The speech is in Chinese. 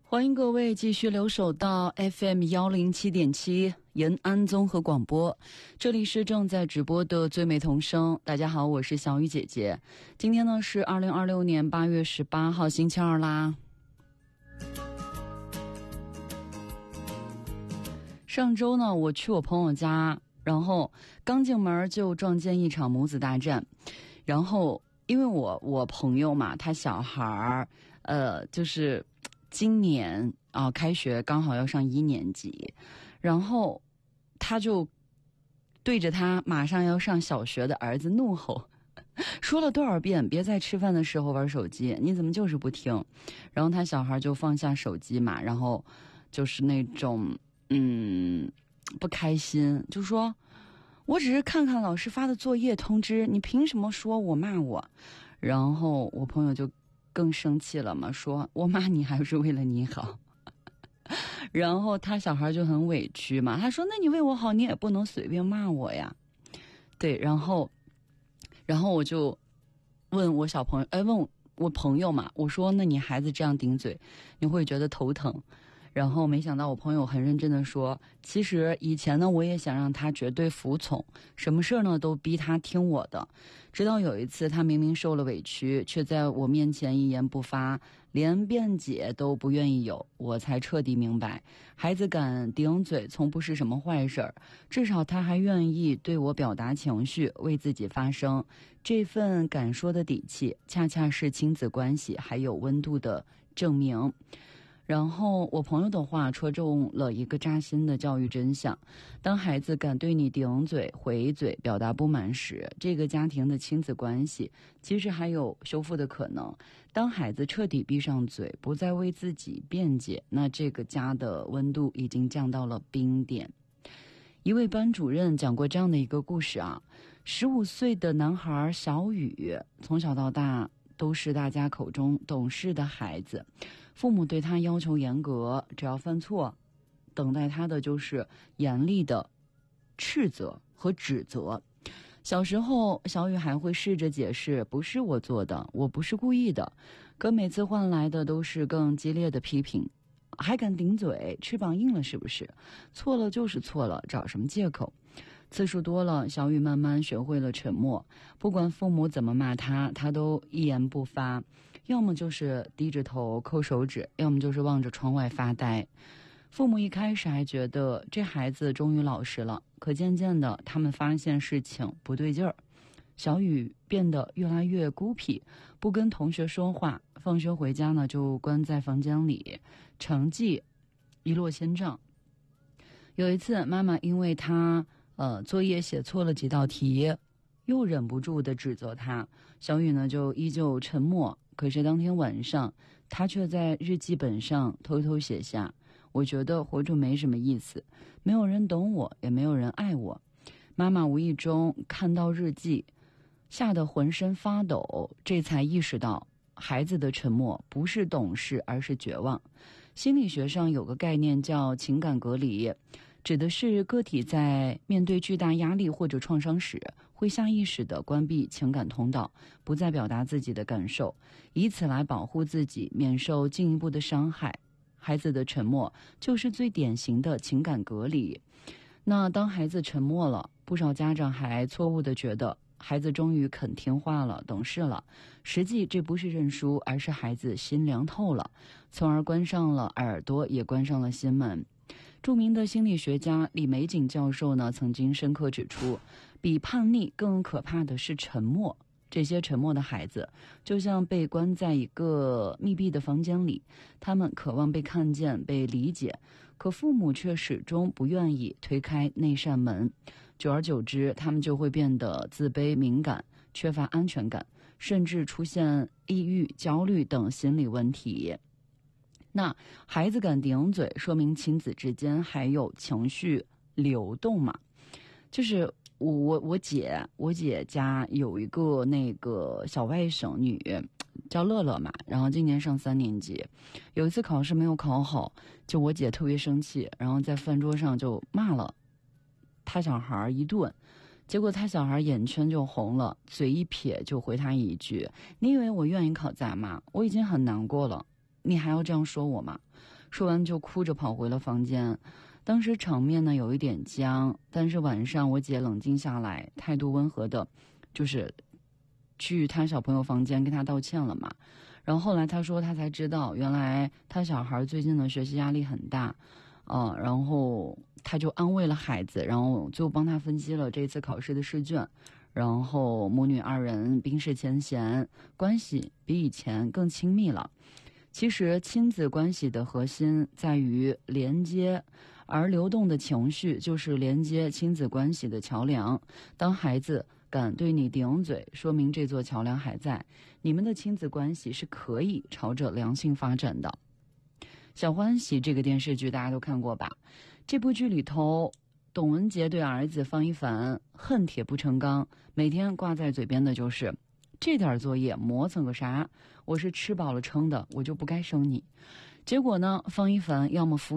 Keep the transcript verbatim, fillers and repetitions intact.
欢迎各位继续留守到 F M 一零七点七 延安综合广播，这里是正在直播的最美童声。大家好，我是小雨姐姐。今天呢是二零二六年八月十八号星期二啦。上周呢我去我朋友家，然后刚进门就撞见一场母子大战。然后因为我我朋友嘛，他小孩儿呃就是今年啊、呃、开学刚好要上一年级，然后他就对着他马上要上小学的儿子怒吼，说了多少遍别在吃饭的时候玩手机，你怎么就是不听？然后他小孩就放下手机嘛，然后就是那种嗯不开心，就说我只是看看老师发的作业通知，你凭什么说我骂我？然后我朋友就更生气了嘛，说我骂你还是为了你好。然后他小孩就很委屈嘛，他说那你为我好，你也不能随便骂我呀。对，然后然后我就问我小朋友，哎，问我朋友嘛，我说那你孩子这样顶嘴你会觉得头疼？然后没想到我朋友很认真的说，其实以前呢我也想让他绝对服从，什么事呢都逼他听我的，直到有一次他明明受了委屈，却在我面前一言不发，连辩解都不愿意有，我才彻底明白，孩子敢顶嘴从不是什么坏事儿，至少他还愿意对我表达情绪，为自己发声，这份敢说的底气恰恰是亲子关系还有温度的证明。然后我朋友的话戳中了一个扎心的教育真相，当孩子敢对你顶嘴回嘴表达不满时，这个家庭的亲子关系其实还有修复的可能。当孩子彻底闭上嘴不再为自己辩解，那这个家的温度已经降到了冰点。一位班主任讲过这样的一个故事啊，十五岁的男孩小雨从小到大都是大家口中懂事的孩子，父母对他要求严格，只要犯错，等待他的就是严厉的斥责和指责。小时候小雨还会试着解释，不是我做的，我不是故意的，可每次换来的都是更激烈的批评。还敢顶嘴，翅膀硬了是不是？错了就是错了，找什么借口？次数多了，小雨慢慢学会了沉默，不管父母怎么骂他，他都一言不发，要么就是低着头抠手指，要么就是望着窗外发呆。父母一开始还觉得这孩子终于老实了，可渐渐的他们发现事情不对劲儿，小雨变得越来越孤僻，不跟同学说话，放学回家呢就关在房间里，成绩一落千丈。有一次妈妈因为他呃作业写错了几道题，又忍不住的指责他，小雨呢就依旧沉默。可是当天晚上他却在日记本上偷偷写下，我觉得活着没什么意思，没有人懂我，也没有人爱我。妈妈无意中看到日记，吓得浑身发抖，这才意识到孩子的沉默不是懂事，而是绝望。心理学上有个概念叫情感隔离，指的是个体在面对巨大压力或者创伤时，会下意识地关闭情感通道，不再表达自己的感受，以此来保护自己免受进一步的伤害。孩子的沉默就是最典型的情感隔离。那当孩子沉默了，不少家长还错误地觉得孩子终于肯听话了，懂事了，实际这不是认输，而是孩子心凉透了，从而关上了耳朵，也关上了心门。著名的心理学家李玫瑾教授呢，曾经深刻指出，比叛逆更可怕的是沉默。这些沉默的孩子就像被关在一个密闭的房间里，他们渴望被看见，被理解，可父母却始终不愿意推开那扇门。久而久之，他们就会变得自卑、敏感，缺乏安全感，甚至出现抑郁、焦虑等心理问题。那孩子敢顶嘴，说明亲子之间还有情绪流动嘛？就是我我我姐我姐家有一个那个小外甥女，叫乐乐嘛，然后今年上三年级，有一次考试没有考好，就我姐特别生气，然后在饭桌上就骂了他小孩一顿，结果他小孩眼圈就红了，嘴一撇就回他一句：你以为我愿意考砸吗？我已经很难过了。 你还要这样说我吗？说完就哭着跑回了房间。当时场面呢有一点僵，但是晚上我姐冷静下来，态度温和的，就是去他小朋友房间跟他道歉了嘛。然后后来他说他才知道，原来他小孩最近的学习压力很大，呃，然后他就安慰了孩子，然后就帮他分析了这次考试的试卷，然后母女二人冰释前嫌，关系比以前更亲密了。其实亲子关系的核心在于连接，而流动的情绪就是连接亲子关系的桥梁。当孩子敢对你顶嘴，说明这座桥梁还在，你们的亲子关系是可以朝着良性发展的。小欢喜这个电视剧大家都看过吧？这部剧里头，董文杰对儿子方一凡恨铁不成钢，每天挂在嘴边的就是这点作业磨蹭个啥，我是吃饱了撑的，我就不该生你。结果呢，方一凡要么服